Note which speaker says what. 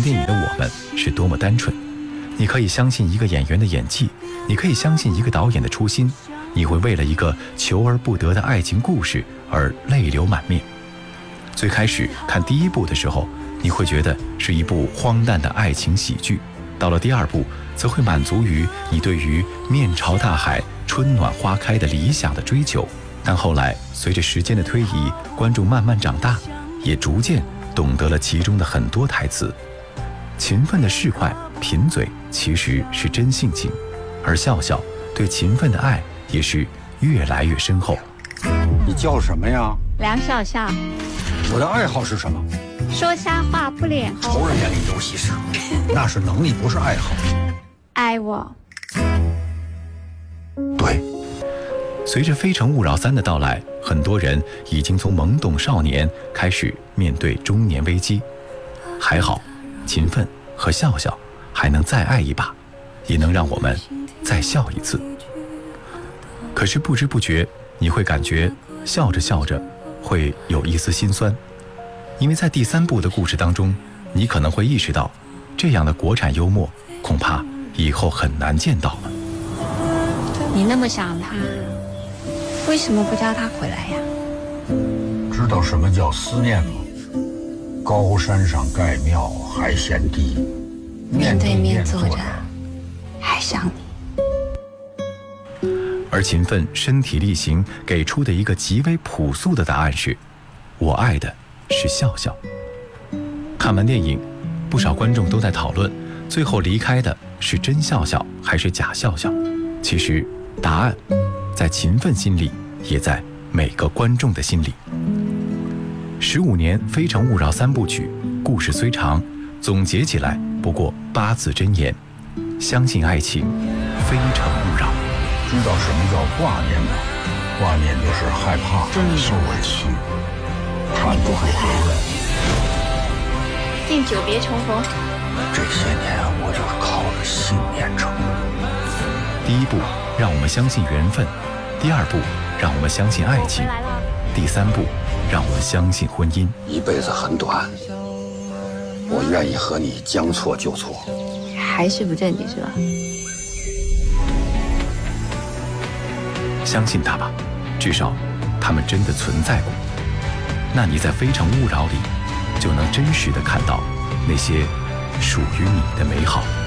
Speaker 1: 电影的我们是多么单纯。你可以相信一个演员的演技，你可以相信一个导演的初心，你会为了一个求而不得的爱情故事而泪流满面。最开始看第一部的时候，你会觉得是一部荒诞的爱情喜剧，到了第二部则会满足于你对于面朝大海春暖花开的理想的追求。但后来随着时间的推移，观众慢慢长大，也逐渐懂得了其中的很多台词。勤奋的市侩贫嘴其实是真性情，而笑笑对勤奋的爱也是越来越深厚。
Speaker 2: 你叫什么呀？
Speaker 3: 梁笑笑。
Speaker 2: 我的爱好是什么？
Speaker 3: 说瞎话不脸红。
Speaker 2: 仇人眼里有喜事，那是能力，不是爱好。
Speaker 3: 爱我。
Speaker 2: 对。
Speaker 1: 随着《非诚勿扰3》的到来，很多人已经从懵懂少年开始面对中年危机。还好，勤奋和笑笑还能再爱一把，也能让我们再笑一次。可是不知不觉，你会感觉笑着笑着会有一丝心酸，因为在第3部的故事当中，你可能会意识到，这样的国产幽默恐怕以后很难见到了。
Speaker 3: 你那么想他，为什么不叫他回来呀？
Speaker 2: 知道什么叫思念吗？高山上盖庙还嫌低，
Speaker 3: 面对面坐着还想你。
Speaker 1: 而勤奋身体力行给出的一个极为朴素的答案是：我爱的是笑笑。看完电影，不少观众都在讨论，最后离开的是真笑笑还是假笑笑？其实答案在勤奋心里，也在每个观众的心里。15年《非诚勿扰》3部曲，故事虽长，总结起来不过8字真言：相信爱情，非诚勿扰。
Speaker 2: 知道什么叫挂念吗？挂念就是害怕你受委屈，怕你不回来了。
Speaker 3: 愿久别重逢。
Speaker 2: 这些年我就是靠着信念撑的。
Speaker 1: 第1部让我们相信缘分，第2部让我们相信爱情，第3部让我们相信婚姻。
Speaker 2: 一辈子很短，我愿意和你将错就错。
Speaker 3: 还是不正经是吧？
Speaker 1: 相信他吧，至少他们真的存在过。那你在《非诚勿扰》里就能真实的看到那些属于你的美好。